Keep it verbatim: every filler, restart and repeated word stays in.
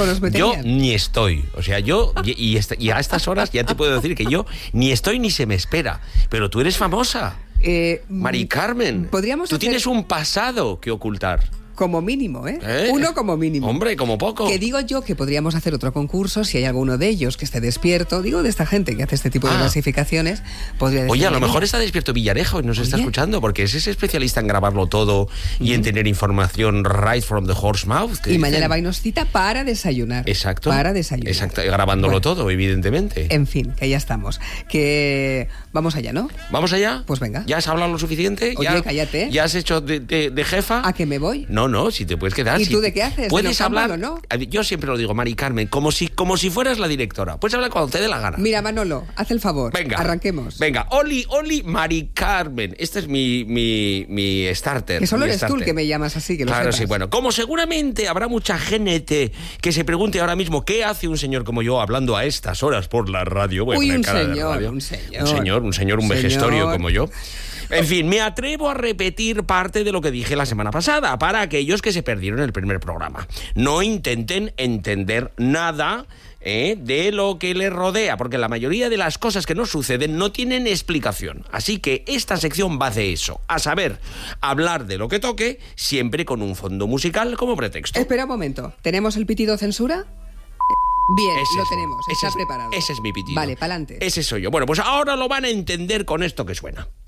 Pues nos Yo meterían. ni estoy. O sea, yo, y, y, esta- y a estas horas ya te puedo decir que yo ni estoy ni se me espera. Pero tú eres famosa, Eh, Mari Carmen. Podríamos Tú hacer- tienes un pasado que ocultar. Como mínimo, ¿eh? ¿Eh? Uno como mínimo. Hombre, como poco. Que digo yo que podríamos hacer otro concurso si hay alguno de ellos que esté despierto. Digo de esta gente que hace este tipo de Ah. clasificaciones. Podría decir, Oye, a lo "Mira, mejor está despierto Villarejo y nos está Oye. escuchando, porque ese es especialista en grabarlo todo y en tener información right from the horse mouth. que Y mañana dicen. va y nos cita para desayunar. Exacto. Para desayunar. Exacto, grabándolo Bueno, todo, evidentemente. En fin, que ya estamos. Que vamos allá, ¿no? ¿Vamos allá? Pues venga. ¿Ya has hablado lo suficiente? Oye, ¿Ya, cállate. ¿Ya has hecho de, de- de jefa? ¿A que me voy? No, no, si te puedes quedar. ¿Y si tú te- de qué haces? ¿De Puedes noctámbulo, hablar. no? Yo siempre lo digo, Mari Carmen, como si, como si fueras la directora. Puedes hablar cuando te dé la gana. Mira, Manolo, haz el favor. Venga. Arranquemos. Venga, Oli, Oli, Mari Carmen. Este es mi, mi, mi starter. Que solo mi eres tú el starter. que me llamas así, que lo Claro, sepas. sí, bueno, como seguramente habrá mucha gente que se pregunte ahora mismo qué hace un señor como yo hablando a estas horas por la radio. Voy a Uy, poner un cara de la señor, radio. un señor. Un señor, un señor, un Señor. vejestorio como yo. En fin, me atrevo a repetir parte de lo que dije la semana pasada para aquellos que se perdieron el primer programa. No intenten entender nada ¿eh? de lo que les rodea, porque la mayoría de las cosas que nos suceden no tienen explicación. Así que esta sección va de eso, a saber, hablar de lo que toque, siempre con un fondo musical como pretexto. Espera un momento. ¿Tenemos el pitido censura? Bien, Ese lo es- tenemos. ese Está es- preparado. Ese es mi pitido. Vale, pa'lante. Ese soy yo. Bueno, pues ahora lo van a entender con esto que suena.